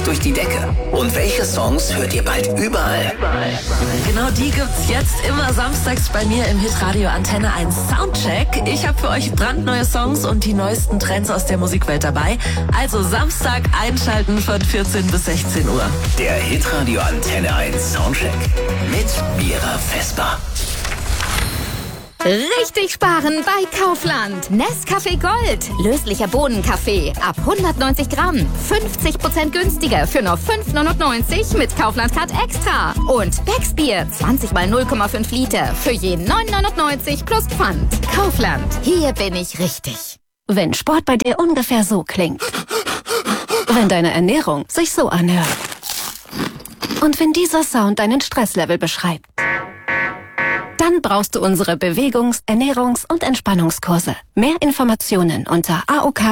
durch die Decke? Und welche Songs hört ihr bald überall? Genau die gibt's jetzt immer samstags bei mir im Hitradio Antenne 1 Soundcheck. Ich habe für euch brandneue Songs und die neuesten Trends aus der Musikwelt dabei. Also Samstag einschalten von 14 bis 16 Uhr. Der Hitradio Antenne 1 Soundcheck mit Mira Vesper. Richtig sparen bei Kaufland. Nescafé Gold. Löslicher Bohnenkaffee. Ab 190 Gramm. 50% günstiger für nur 5,99 mit Kaufland-Card Extra. Und Becksbier. 20 mal 0,5 Liter. Für je 9,99 plus Pfand. Kaufland. Hier bin ich richtig. Wenn Sport bei dir ungefähr so klingt. Wenn deine Ernährung sich so anhört. Und wenn dieser Sound deinen Stresslevel beschreibt. Dann brauchst du unsere Bewegungs-, Ernährungs- und Entspannungskurse. Mehr Informationen unter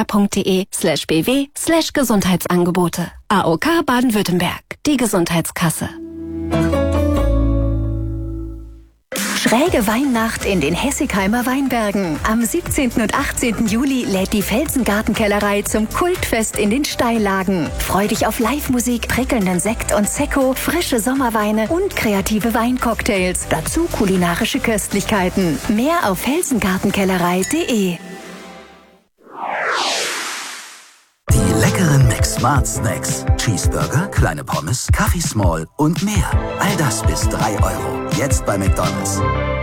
aok.de/bw/Gesundheitsangebote. AOK Baden-Württemberg, die Gesundheitskasse. Schräge Weihnacht in den Hessigheimer Weinbergen. Am 17. und 18. Juli lädt die Felsengartenkellerei zum Kultfest in den Steillagen. Freu dich auf Live-Musik, prickelnden Sekt und Sekko, frische Sommerweine und kreative Weincocktails. Dazu kulinarische Köstlichkeiten. Mehr auf felsengartenkellerei.de. Die leckeren McSmart Snacks. Cheeseburger, kleine Pommes, Kaffee Small und mehr. All das bis 3 Euro. Jetzt bei McDonald's.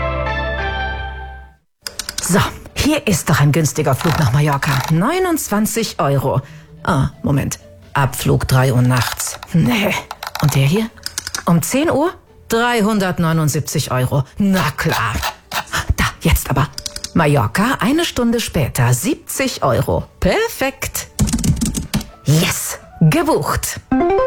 So, hier ist doch ein günstiger Flug nach Mallorca. 29 Euro. Ah, Moment. Abflug 3 Uhr nachts. Nee. Und der hier? Um 10 Uhr? 379 Euro. Na klar. Da, jetzt aber. Mallorca, 1 Stunde später. 70 Euro. Perfekt. Yes. Gebucht.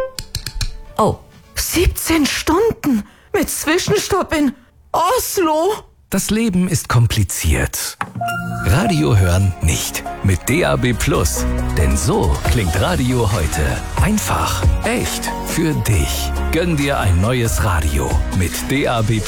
Oh, 17 Stunden. Mit Zwischenstopp in Oslo. Das Leben ist kompliziert. Radio hören nicht. Mit DAB+. Denn so klingt Radio heute. Einfach, echt, für dich. Gönn dir ein neues Radio mit DAB+.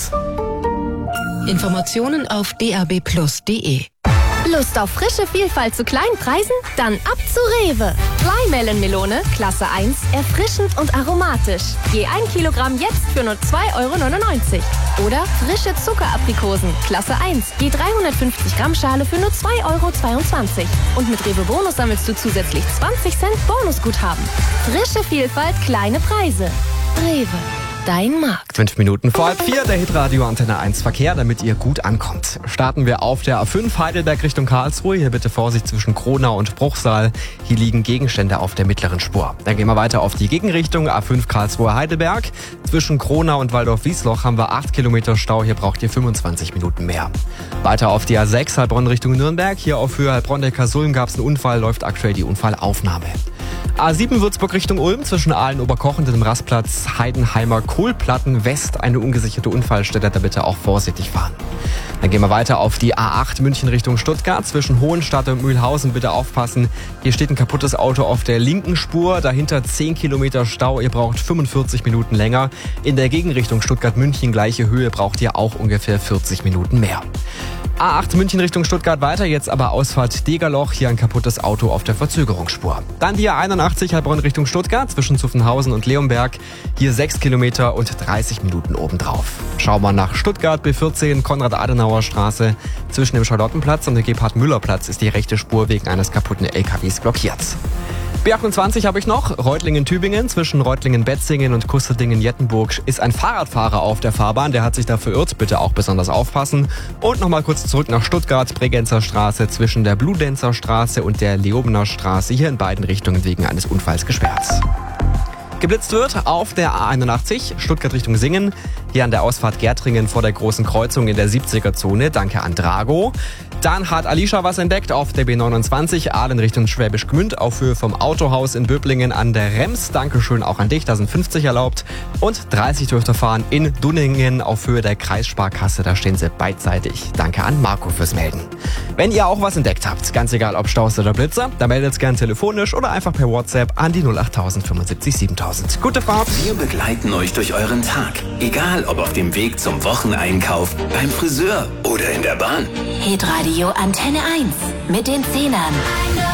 Informationen auf dabplus.de. Lust auf frische Vielfalt zu kleinen Preisen? Dann ab zu Rewe. Flymelon-Melone, Klasse 1, erfrischend und aromatisch. Je 1 Kilogramm jetzt für nur 2,99 Euro. Oder frische Zuckeraprikosen, Klasse 1, je 350 Gramm Schale für nur 2,22 Euro. Und mit Rewe Bonus sammelst du zusätzlich 20 Cent Bonusguthaben. Frische Vielfalt, kleine Preise. Rewe. Dein Markt. 5 Minuten vor 3:30, der Hitradio Antenne 1 Verkehr, damit ihr gut ankommt. Starten wir auf der A5 Heidelberg Richtung Karlsruhe. Hier bitte Vorsicht zwischen Kronau und Bruchsal. Hier liegen Gegenstände auf der mittleren Spur. Dann gehen wir weiter auf die Gegenrichtung. A5 Karlsruhe Heidelberg. Zwischen Kronau und Waldorf-Wiesloch haben wir 8 Kilometer Stau. Hier braucht ihr 25 Minuten mehr. Weiter auf die A6 Heilbronn Richtung Nürnberg. Hier auf Höhe Heilbronn-Neckarsulm gab es einen Unfall, läuft aktuell die Unfallaufnahme. A7 Würzburg Richtung Ulm zwischen Aalen-Oberkoch und dem Rastplatz Heidenheimer Kohlplatten West eine ungesicherte Unfallstelle, da bitte auch vorsichtig fahren. Dann gehen wir weiter auf die A8 München Richtung Stuttgart zwischen Hohenstadt und Mühlhausen, bitte aufpassen. Hier steht ein kaputtes Auto auf der linken Spur, dahinter 10 Kilometer Stau, ihr braucht 45 Minuten länger. In der Gegenrichtung Stuttgart-München gleiche Höhe braucht ihr auch ungefähr 40 Minuten mehr. A8 München Richtung Stuttgart weiter, jetzt aber Ausfahrt Degerloch, hier ein kaputtes Auto auf der Verzögerungsspur. Dann die A81 Heilbronn Richtung Stuttgart zwischen Zuffenhausen und Leonberg, hier 6 Kilometer und 30 Minuten obendrauf. Schauen wir nach Stuttgart, B14 Konrad-Adenauer-Straße, zwischen dem Charlottenplatz und dem Gebhard-Müller-Platz ist die rechte Spur wegen eines kaputten LKWs blockiert. B28 habe ich noch. Reutlingen-Tübingen zwischen Reutlingen-Betzingen und Kusterdingen-Jettenburg ist ein Fahrradfahrer auf der Fahrbahn. Der hat sich da verirrt. Bitte auch besonders aufpassen. Und nochmal kurz zurück nach Stuttgart. Bregenzer Straße zwischen der Bludenzer Straße und der Leobener Straße. Hier in beiden Richtungen wegen eines Unfalls gesperrt. Geblitzt wird auf der A81 Stuttgart Richtung Singen. Hier an der Ausfahrt Gärtringen vor der großen Kreuzung in der 70er-Zone. Danke an Drago. Dann hat Alicia was entdeckt auf der B29 Aalen Richtung Schwäbisch Gmünd auf Höhe vom Autohaus in Böblingen an der Rems. Dankeschön auch an dich, da sind 50 erlaubt. Und 30 dürft ihr fahren in Dunningen auf Höhe der Kreissparkasse. Da stehen sie beidseitig. Danke an Marco fürs Melden. Wenn ihr auch was entdeckt habt, ganz egal ob Staus oder Blitzer, dann meldet es gern telefonisch oder einfach per WhatsApp an die 08000 75 7000. Gute Fahrt! Wir begleiten euch durch euren Tag. Egal ob auf dem Weg zum Wocheneinkauf, beim Friseur oder in der Bahn. Hitradio Antenne 1 mit den 10ern.